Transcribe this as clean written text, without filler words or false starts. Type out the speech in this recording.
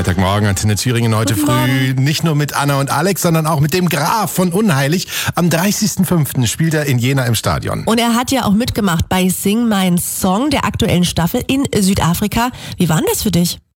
Freitagmorgen, Antenne Thüringen heute früh. Nicht nur mit Anna und Alex, sondern auch mit dem Graf von Unheilig. Am 30.05. spielt er in Jena im Stadion. Und er hat ja auch mitgemacht bei Sing Mein Song, der aktuellen Staffel in Südafrika. Wie war denn das für dich?